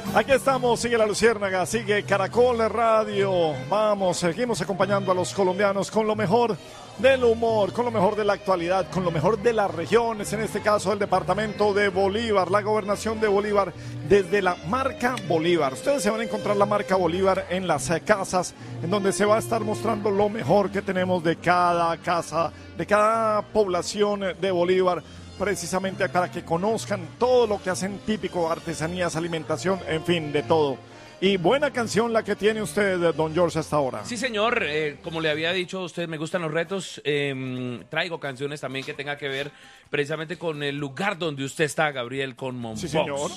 Aquí estamos, sigue La Luciérnaga, sigue Caracol Radio. Vamos, seguimos acompañando a los colombianos con lo mejor del humor, con lo mejor de la actualidad, con lo mejor de las regiones, en este caso el departamento de Bolívar, la gobernación de Bolívar, desde la marca Bolívar. Ustedes se van a encontrar la marca Bolívar en las casas, en donde se va a estar mostrando lo mejor que tenemos de cada casa, de cada población de Bolívar, precisamente para que conozcan todo lo que hacen típico, artesanías, alimentación, en fin, de todo. Y buena canción la que tiene usted, don George, hasta ahora. Sí, señor, como le había dicho a usted, me gustan los retos, traigo canciones también que tenga que ver precisamente con el lugar donde usted está, Gabriel, con Mompox. Sí, señor.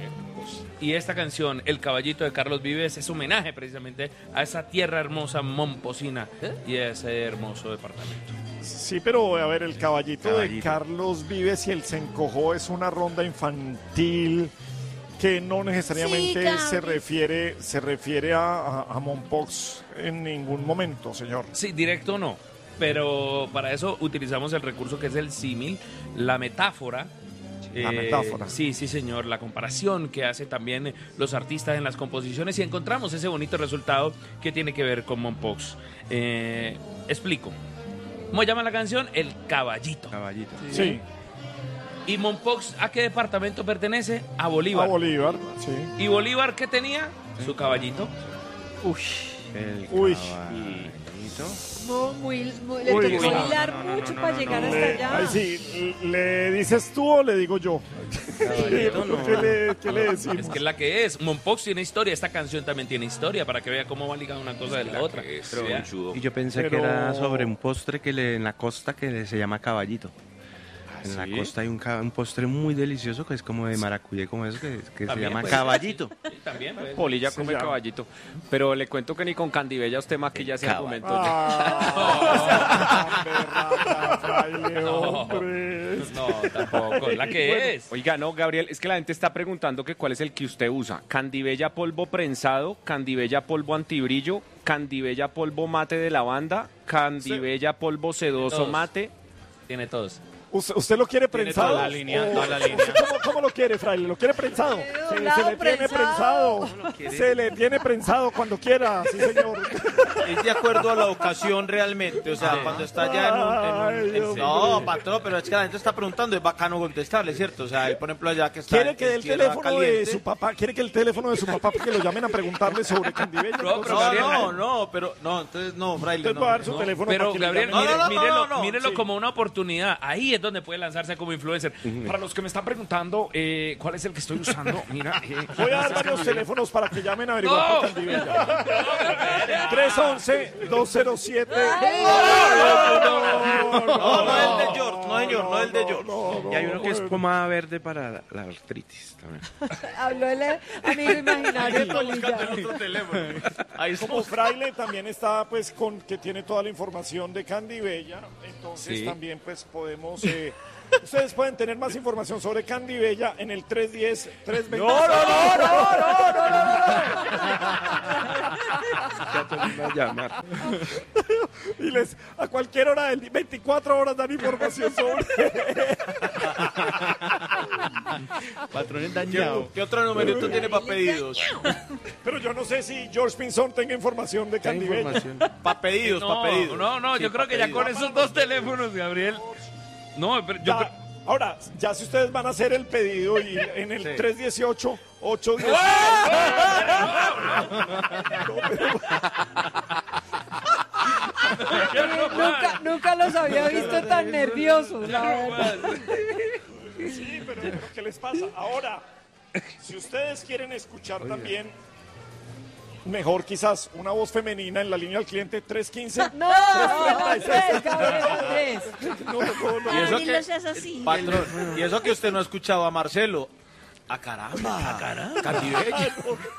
Y esta canción, El Caballito de Carlos Vives, es homenaje precisamente a esa tierra hermosa momposina y a ese hermoso departamento. Sí, pero a ver, el caballito de Carlos Vives y el Se Encojó es una ronda infantil que no necesariamente se refiere a Mompox en ningún momento, señor. Sí, directo no, pero para eso utilizamos el recurso que es el símil, la metáfora. La metáfora. Sí, señor, la comparación que hacen también los artistas en las composiciones y encontramos ese bonito resultado que tiene que ver con Mompox. Explico. ¿Cómo llama la canción? El Caballito. Caballito. Sí. ¿Y Mompox a qué departamento pertenece? A Bolívar. A Bolívar, sí. ¿Y Bolívar qué tenía? Su caballito. El Uy. caballito. Le tocó hilar mucho para llegar hasta allá. Ay, sí, ¿le dices tú o le digo yo? Caballito, no. ¿Qué le decimos? Es que es la que es. Mompox tiene historia, esta canción también tiene historia, para que vea cómo va ligada una cosa de la otra. Vea. Y yo pensé que era sobre un postre en la costa se llama caballito. En la costa hay un postre muy delicioso que es como de maracuyá, como eso, que se llama caballito. Sí, también, pues. Polilla come caballito. Pero le cuento que ni con Candibella usted maquilla ese argumento. No, tampoco. La que es. Oiga, no, Gabriel, es que la gente está preguntando que cuál es el que usted usa. Candibella polvo prensado, Candibella polvo antibrillo, Candibella polvo mate de lavanda, Candibella polvo sedoso mate. Tiene todos. ¿Usted lo quiere prensado? Toda la línea, toda la línea. ¿Cómo lo quiere, fraile? ¿Lo quiere prensado? Se le tiene prensado. Se le tiene prensado cuando quiera, sí, señor. Es de acuerdo a la ocasión realmente, o sea, cuando está ya no, patrón, pero es que la gente está preguntando, es bacano contestarle, ¿cierto? O sea, él, por ejemplo, allá que está... ¿Quiere que dé el teléfono de su papá? ¿Quiere que el teléfono de su papá que lo llamen a preguntarle sobre Candibella? Entonces no, fraile, Usted va a dar su teléfono. Pero para que Gabriel, mírelo sí. como una oportunidad. Ahí es donde puede lanzarse como influencer. Para los que me están preguntando cuál es el que estoy usando, mira. Voy a dar varios teléfonos para que llamen a averiguar por Candibella. 311-207. No el de George, no señor, no el de George. Y hay uno que es pomada verde para la artritis también. Habló el amigo imaginario de Polilla. Ahí como fraile también está pues que tiene toda la información de Candibella, entonces también pues podemos ustedes pueden tener más información sobre Candibella en el 310-320. No. Y a cualquier hora del día, 24 horas dan información sobre. Patrones dañados. ¿Qué otro numerito tiene para pedidos? Pero yo no sé si George Pinzón tenga información de Candibella. Para pedidos, No, yo creo que ya con esos dos teléfonos, Gabriel. No, pero yo Ahora, ya si ustedes van a hacer el pedido y en el 318 810 Nunca los había visto tan nerviosos, la verdad. Sí, pero ¿qué les pasa? Ahora, si ustedes quieren escuchar también mejor quizás una voz femenina en la línea al cliente 315. No, Andrés, Gabriel, Andrés. Y eso que usted no ha escuchado a Marcelo. ¡Ah, caramba! Candibella.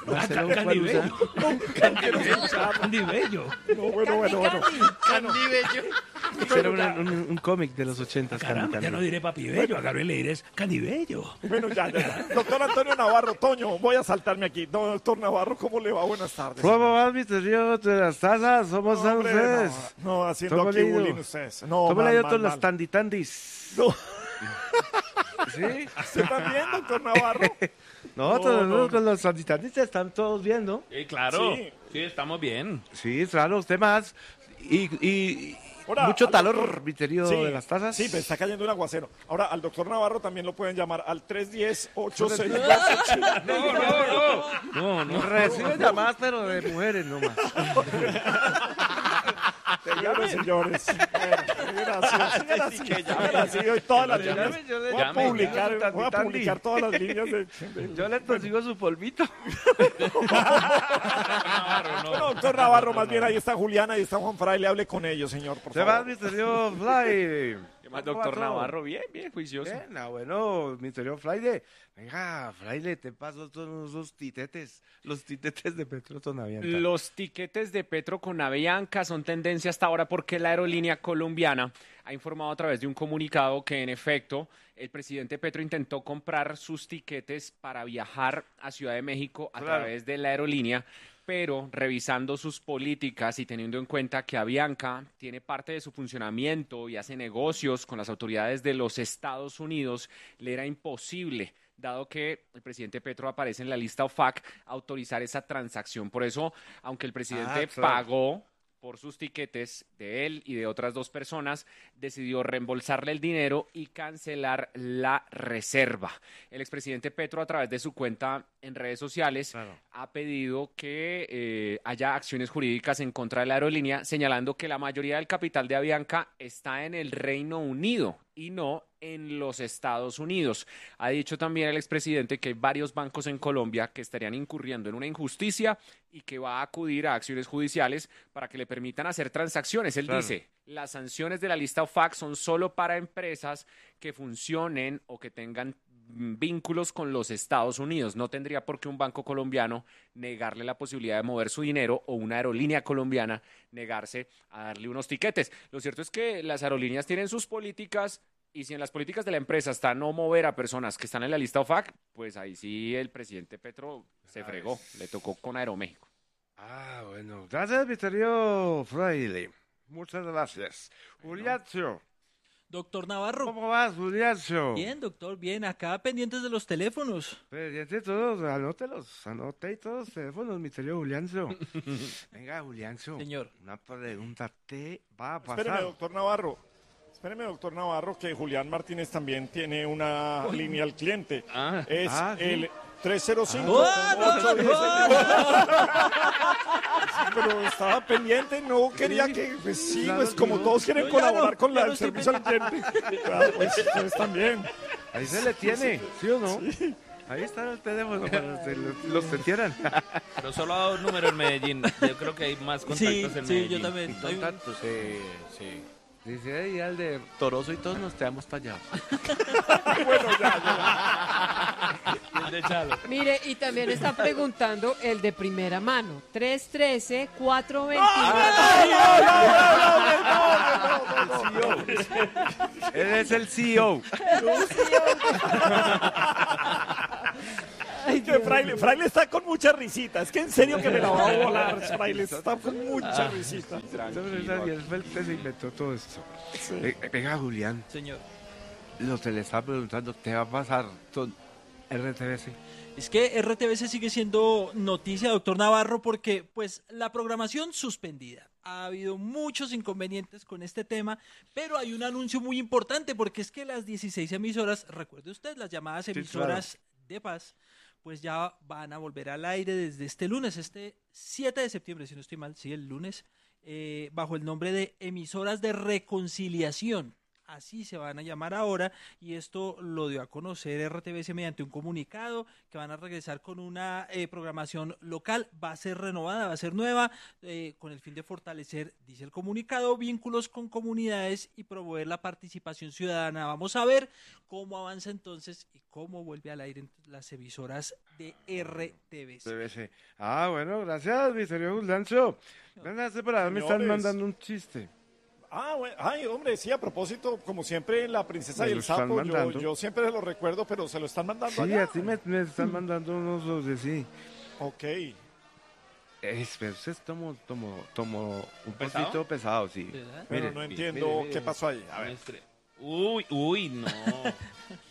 Candibello. No, bueno. Candibello. Era un cómic de los 80. Caramba, ya no diré papi bello, a Gabriel le diré Candibello. Bueno, ya. Doctor Antonio Navarro, Toño, voy a saltarme aquí. Doctor Navarro, ¿cómo le va? Buenas tardes. ¿Cómo va, misterio de las tazas? ¿Cómo están ustedes? No, haciendo aquí bullying ustedes. No, ¿Cómo le ha ido todos los tanditandis? No. ¿Sí? ¿Usted también, doctor Navarro? No, todos los sanitaristas están todos viendo. Claro, Sí. sí, estamos bien. Sí, claro, usted más. Y Ahora, mucho al talor, doctor- mi querido, Sí, de las tazas. Sí, pero está cayendo un aguacero. Ahora, al doctor Navarro también lo pueden llamar al 310-862. No. Reciben llamadas, pero de mujeres nomás. Señores, señores. Bueno, gracias. Sigan así hoy todas las líneas. Voy a publicar todas las líneas de... Yo le consigo su polvito. Bueno, doctor Navarro, más bien ahí está Juliana, ahí está Juan Fraile, hable con ellos, señor, por Se va, favor. mi querido Fly. ¿Qué más, ¿Cómo va doctor todo? Navarro? Bien, juicioso. Bien, bueno, mi querido Fraile. Venga, Fraile, te paso todos esos titetes. Los titetes de Petro Tonavianta. Los tiquetes de Petro con Avianca son tendencia hasta ahora porque la aerolínea colombiana ha informado a través de un comunicado que, en efecto, el presidente Petro intentó comprar sus tiquetes para viajar a Ciudad de México a Claro. través de la aerolínea, pero revisando sus políticas y teniendo en cuenta que Avianca tiene parte de su funcionamiento y hace negocios con las autoridades de los Estados Unidos, le era imposible, dado que el presidente Petro aparece en la lista OFAC, autorizar esa transacción. Por eso, aunque el presidente claro. pagó por sus tiquetes de él y de otras dos personas, decidió reembolsarle el dinero y cancelar la reserva. El expresidente Petro, a través de su cuenta en redes sociales, Claro. ha pedido que haya acciones jurídicas en contra de la aerolínea, señalando que la mayoría del capital de Avianca está en el Reino Unido y no en los Estados Unidos. Ha dicho también el expresidente que hay varios bancos en Colombia que estarían incurriendo en una injusticia y que va a acudir a acciones judiciales para que le permitan hacer transacciones. Él Claro. dice, las sanciones de la lista OFAC son solo para empresas que funcionen o que tengan vínculos con los Estados Unidos. No tendría por qué un banco colombiano negarle la posibilidad de mover su dinero o una aerolínea colombiana negarse a darle unos tiquetes. Lo cierto es que las aerolíneas tienen sus políticas y si en las políticas de la empresa está no mover a personas que están en la lista OFAC, pues ahí sí el presidente Petro se fregó, le tocó con Aeroméxico. Ah, bueno. Gracias, mi querido Fraile. Muchas gracias. Juliacio, Doctor Navarro. ¿cómo vas, Juliacio? Bien, doctor, bien. Acá pendientes de los teléfonos. Pendiente todos, anote todos los teléfonos, mi querido Juliancio. Venga, Juliancio. Señor. Una pregunta te va a pasar. Espéreme, doctor Navarro. Espéreme, doctor Navarro, que Julián Martínez también tiene una línea al cliente. Es ¿sí? el 305. ¡Oh, Pero estaba pendiente, no quería que, pues sí, Claro, pues como no. todos quieren No, ya colaborar no, con ya el no estoy servicio al cliente. Claro, pues ustedes también. Ahí se le tiene, ¿sí o no? Ahí está el teléfono para los que quieran. Pero solo ha dado un número en Medellín. Yo creo que hay más contactos Sí, en sí, Medellín. yo también. Hay un- Contactos. Sí. Dice ahí al de Toroso y todos nos quedamos tallados. El de Chalo. Mire, y también está preguntando el de primera mano. 313-429. Él es el CEO. Ay, Que Dios. Fraile está con mucha risita. Es que en serio que me la va a volar, Fraile. Está con mucha risita. Él fue el que se inventó todo esto. Venga, Julián, Señor. lo que le estaba preguntando, ¿qué va a pasar con RTBC? Es que RTBC sigue siendo noticia, doctor Navarro, porque pues la programación suspendida. Ha habido muchos inconvenientes con este tema, pero hay un anuncio muy importante porque es que las 16 emisoras, recuerde usted, las llamadas Sí, emisoras de paz, pues ya van a volver al aire desde este lunes, este 7 de septiembre, si no estoy mal, sí, el lunes, bajo el nombre de Emisoras de Reconciliación. Así se van a llamar ahora y esto lo dio a conocer RTBC mediante un comunicado que van a regresar con una programación local, va a ser renovada, va a ser nueva, con el fin de fortalecer, dice el comunicado, vínculos con comunidades y promover la participación ciudadana. Vamos a ver cómo avanza entonces y cómo vuelve al aire las emisoras de RTBC. RTBC. Ah, bueno, gracias, mi señor Juliancho. Venga, por ahí me están Señores. mandando un chiste. Ah, bueno, ay, hombre, sí, a propósito, como siempre, la princesa Me y lo el están sapo, mandando. yo siempre lo recuerdo, pero se lo están mandando Sí, allá. a ti me están mandando unos de sí. Ok. Pero eso es como un ¿Pesado? poquito pesado, sí. ¿Verdad? Pero Mire, no entiendo mire, qué pasó ahí. A ver. Uy, no.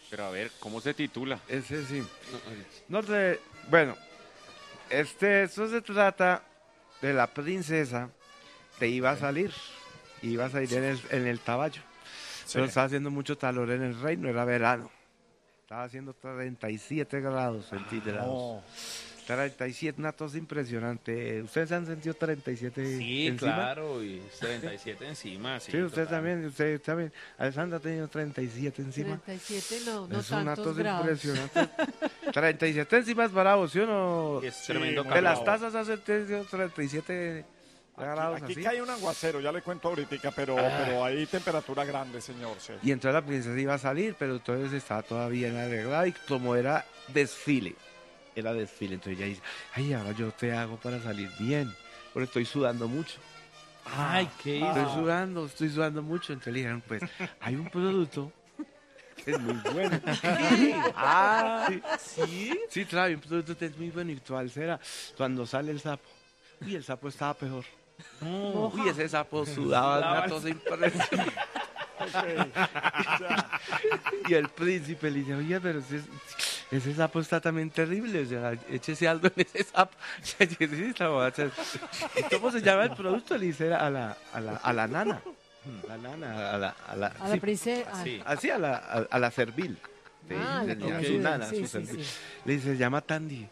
Pero a ver, ¿cómo se titula? Ese sí. No sé, bueno, eso se trata de la princesa que iba a salir en el Taballo. Pero estaba haciendo mucho calor en el reino, era verano. Estaba haciendo 37 grados centígrados. 37, una tos impresionante. ¿Ustedes han sentido 37 Sí, encima? claro, y 37 encima. Sí, Sí, usted total. también. Alessandra ha tenido 37 encima. 37 no Es una tantos tos grados. impresionante. 37 encima es bravo, ¿sí o no? Y es tremendo De calor. las tazas hace 37 grados Aquí así. cae un aguacero, ya le cuento ahorita, pero hay temperatura grande, señor. Sí. Y entonces la princesa iba a salir, pero entonces estaba todavía bien arreglada y como era desfile, entonces ella dice, ay, ahora yo te hago para salir bien, porque estoy sudando mucho. Ay, qué Estoy sudando mucho. Entonces le dijeron, pues, hay un producto que es muy bueno. Sí. Sí, claro, hay un producto que es muy bueno. Y cuando sale el sapo, uy, el sapo estaba peor. Uy, ese sapo sudaba una cosa impresionante. Y el príncipe le dice, oye, pero ese sapo está también terrible, o sea, échese algo en ese sapo. ¿Y cómo se llama el producto? Le dice a la nana. A la A la princesa. Sí. así a la servil. Ah, la a que su ayuda, nana, sí, su sí, servil. sí. Le dice, se llama Tandy.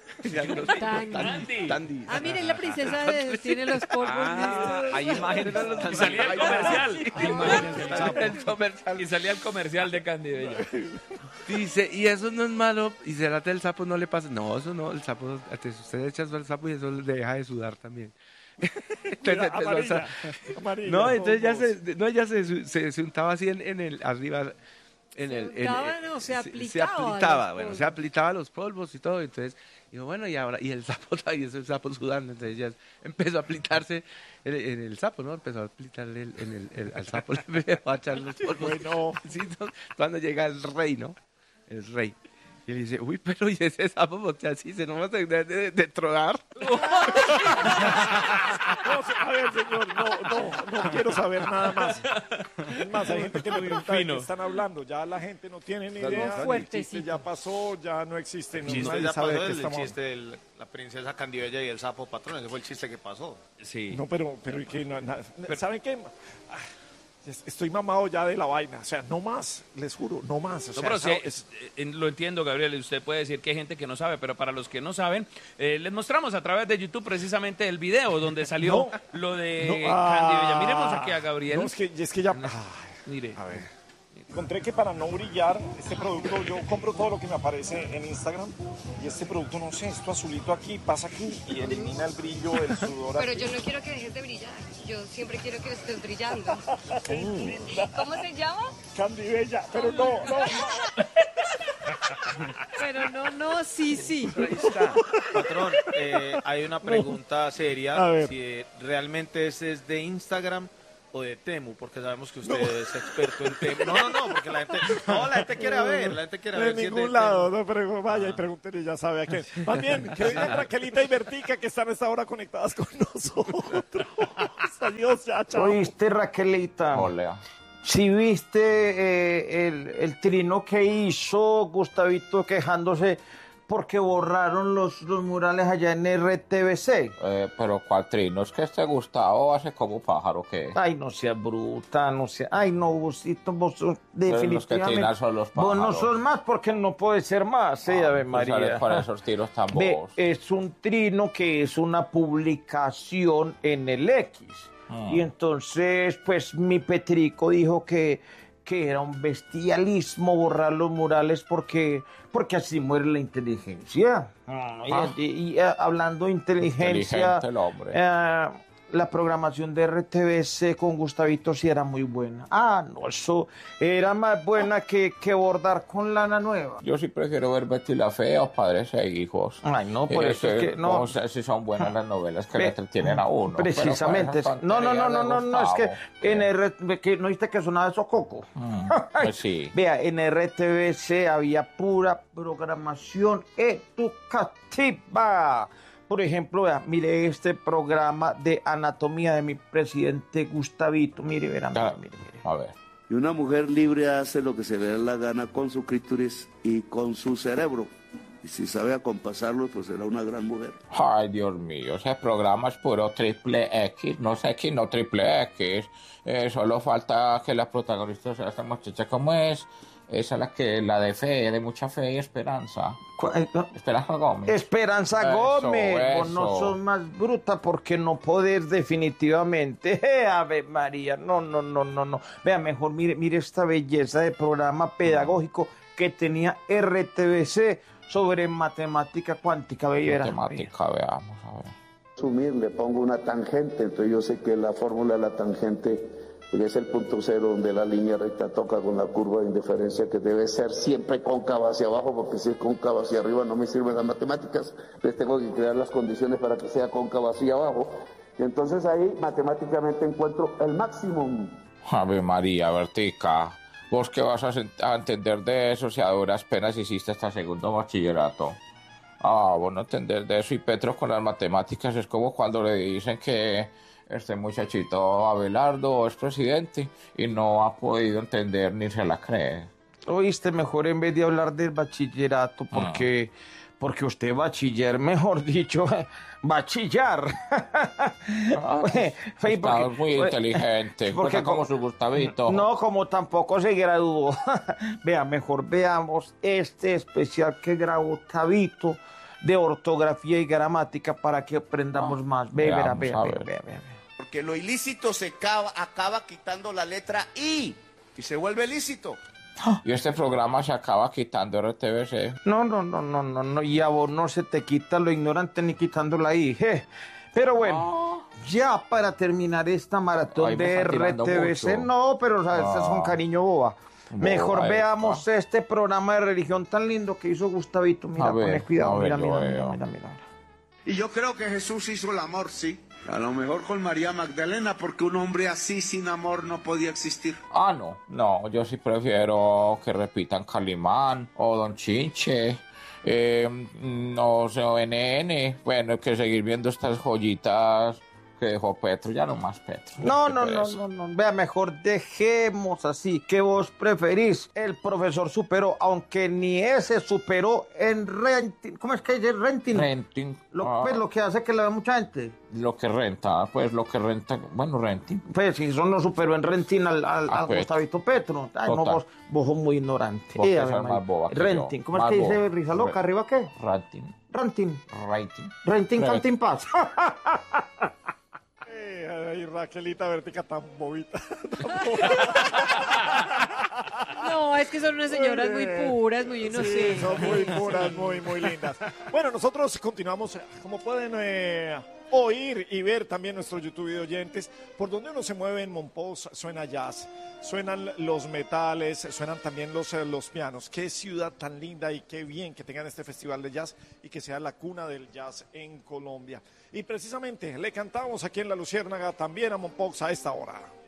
Tandy. Ah, miren, la princesa tiene los polvos listos. Hay imágenes. Y salía el comercial. El comercial. Y salía el comercial de Candy Bella. Dice, y eso no es malo, y será que el sapo no le pasa. No, eso no, el sapo, usted echa el sapo y eso le deja de sudar también. Entonces, Amarilla, no, entonces todos. ella se untaba así en el, arriba, Se aplicaba los polvos y todo, entonces, digo, bueno, y ahora, y el sapo, y ese sapo sudando, entonces ella empezó a aplicarse en el sapo, ¿no? Empezó a aplicarle al sapo, le empezó a echar los polvos. Bueno. Sí, ¿no? Cuando llega el rey, ¿no? El rey. Y le dice, uy, pero ¿y ese sapo botea así? ¿Se no va a tener de tronar? No, a ver, señor, no quiero saber nada más. Es más, hay gente que me pregunta de qué están hablando. Ya la gente no tiene ni idea. El fuertecito. chiste ya pasó, ya no existe. El chiste nadie ya sabe pasó, de qué el estamos chiste de la princesa Candibella y el sapo patrón. Ese fue el chiste que pasó. Sí. No, pero ¿y qué? ¿Saben qué? Estoy mamado ya de la vaina. O sea, no más, les juro, no más. O sea, No, pero sí, eso- lo entiendo, Gabriel, y usted puede decir que hay gente que no sabe, pero para los que no saben, les mostramos a través de YouTube precisamente el video donde salió lo de Candy Bella. Miremos aquí a Gabriel. No, es que ya... Ay, Mire. a ver. Encontré que para no brillar, este producto, yo compro todo lo que me aparece en Instagram y este producto, no sé, esto azulito aquí, pasa aquí y elimina el brillo, el sudor. Pero yo no quiero que dejes de brillar. Yo siempre quiero que estés brillando. ¿Cómo se llama? Candy Bella, pero no. Pero no, sí. Ahí está. Patrón, hay una pregunta A seria. ver. Si realmente ese es de Instagram o de Temu, porque sabemos que usted es experto en Temu. No, porque la gente quiere ver, De si es de ningún lado, Temu. no, pero vaya y pregúntenle y ya sabe a qué. Más bien, que vengan Raquelita y Bertica que están a esta hora conectadas con nosotros. Adiós, ya, chao. ¿Oíste, Raquelita? Hola. Si viste el trino que hizo Gustavito quejándose porque borraron los murales allá en RTBC. Pero ¿cuál trino? Es que este Gustavo hace como pájaro, ¿qué? Ay, no seas bruta, no seas... Ay, no, vos sos Pero los que definitivamente... trinan son los Vos no pájaros. sos más porque no puede ser más, Ave Pues sales María. con esos tiros tan Ve, bobos. es un trino que es una publicación en el X. Y entonces, pues, mi Petrico dijo que era un bestialismo borrar los murales porque así muere la inteligencia. Hablando de inteligencia, Inteligente el hombre. la programación de RTBC con Gustavito sí era muy buena. No, eso era más buena que bordar con lana nueva. Yo sí prefiero ver Betty la Fea o Padres e Hijos. Ay, no, por eso es que no. No sé si son buenas las novelas que le entretienen a uno. Precisamente. Pero No, es que Gustavo, que no viste que sonaba eso coco. pues sí. Vea, en RTBC había pura programación educativa. Por ejemplo, vea, mire este programa de anatomía de mi presidente Gustavito. Mire, verán, mire. A ver. Y una mujer libre hace lo que se le da la gana con su clítoris y con su cerebro. Y si sabe acompasarlo, pues será una gran mujer. Ay, Dios mío, ese programa es puro triple X, no sé X, no triple X. Solo falta que la protagonista sea esta muchacha, ¿cómo es? Esa es la de fe, de mucha fe y esperanza. Esperanza Gómez. Esperanza Gómez, vos no eso. sos más bruta porque no podés definitivamente. Ave María, no. Vea, mejor mire esta belleza de programa pedagógico que tenía RTBC sobre matemática cuántica. Matemática, veamos, a ver. Sumir, le pongo una tangente, entonces yo sé que la fórmula de la tangente es el punto cero donde la línea recta toca con la curva de indiferencia que debe ser siempre cóncava hacia abajo, porque si es cóncava hacia arriba no me sirven las matemáticas, entonces tengo que crear las condiciones para que sea cóncava hacia abajo, y entonces ahí matemáticamente encuentro el máximo. Ave María, Bertica, ¿vos qué vas a entender de eso si a duras penas hiciste hasta segundo bachillerato? Vos no entender de eso, y Petro con las matemáticas es como cuando le dicen que este muchachito Abelardo es presidente y no ha podido entender ni se la cree. Oíste, mejor en vez de hablar del bachillerato, porque usted bachiller, mejor dicho, va a chillar. Está muy inteligente, porque como su Gustavito. No, como tampoco se graduó. Vea, mejor veamos este especial que grabó Tabito de ortografía y gramática para que aprendamos más. Vea. Porque lo ilícito se acaba quitando la letra I y se vuelve lícito. Y este programa se acaba quitando RTBC. No, y a vos no se te quita lo ignorante ni quitando la I. Pero bueno, ya para terminar esta maratón de RTBC, no, pero ¿sabes? Este es un cariño boba. Mejor veamos este programa de religión tan lindo que hizo Gustavito. Mira, poné cuidado, mira. Y yo creo que Jesús hizo el amor, sí. A lo mejor con María Magdalena, porque un hombre así sin amor no podía existir. No, yo sí prefiero que repitan Calimán o Don Chinche, o CNN. Bueno, que seguir viendo estas joyitas que dejó Petro, ya no más Petro. No, vea, mejor dejemos así. ¿Qué vos preferís? El profesor superó, aunque ni ese superó en renting. ¿Cómo es que dice renting? Renting. Pues lo que hace que le ve mucha gente. Lo que renta, bueno, renting. Pues si eso no superó en renting al Gustavito Petro. Ay, no, vos sos muy ignorante. Vos sos más boba que renting. yo. ¿Cómo es que dice Risa Loca? ¿Arriba qué? Renting, Canting Paz. Ay, Raquelita Bertica tan bobita. No, es que son unas señoras muy puras, muy inocentes. Sí, son muy puras, muy lindas. Bueno, nosotros continuamos, como pueden oír y ver también nuestros YouTube video oyentes, por donde uno se mueve en Mompox suena jazz, suenan los metales, suenan también los pianos. Qué ciudad tan linda y qué bien que tengan este festival de jazz y que sea la cuna del jazz en Colombia. Y precisamente le cantamos aquí en La Luciérnaga también a Mompox a esta hora.